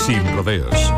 Sin rodeos.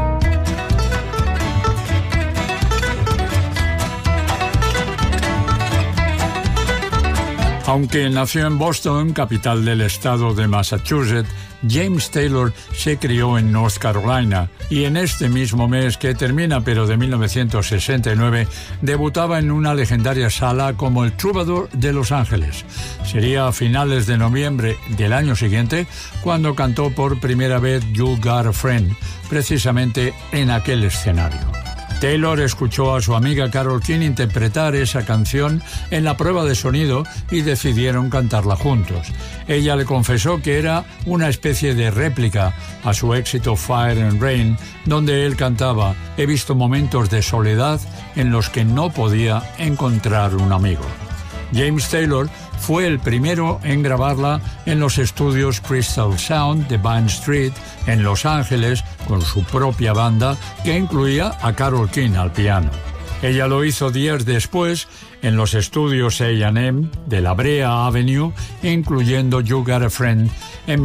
Aunque nació en Boston, capital del estado de Massachusetts, James Taylor se crió en North Carolina y en este mismo mes que termina, pero de 1969, debutaba en una legendaria sala como el Troubadour de Los Ángeles. Sería a finales de noviembre del año siguiente cuando cantó por primera vez You Got a Friend, precisamente en aquel escenario. Taylor escuchó a su amiga Carole King interpretar esa canción en la prueba de sonido y decidieron cantarla juntos. Ella le confesó que era una especie de réplica a su éxito Fire and Rain, donde él cantaba: «He visto momentos de soledad en los que no podía encontrar un amigo». James Taylor fue el primero en grabarla en los estudios Crystal Sound de Vine Street, en Los Ángeles, con su propia banda, que incluía a Carole King al piano. Ella lo hizo días después en los estudios A&M de la Brea Avenue, incluyendo You Got a Friend en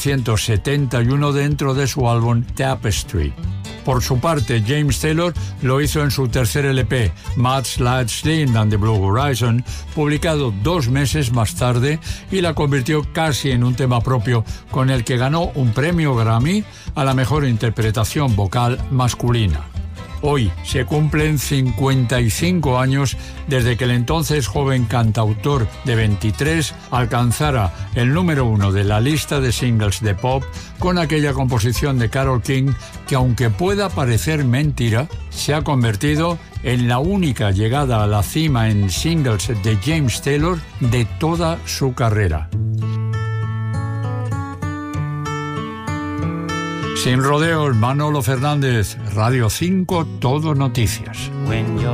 1971 dentro de su álbum Tapestry. Por su parte, James Taylor lo hizo en su tercer LP, Much Like Slim and the Blue Horizon, publicado 2 meses más tarde, y la convirtió casi en un tema propio, con el que ganó un premio Grammy a la mejor interpretación vocal masculina. Hoy se cumplen 55 años desde que el entonces joven cantautor de 23 alcanzara el número 1 de la lista de singles de pop con aquella composición de Carole King que, aunque pueda parecer mentira, se ha convertido en la única llegada a la cima en singles de James Taylor de toda su carrera. Sin rodeos, Manolo Fernández, Radio 5, Todo Noticias. When you're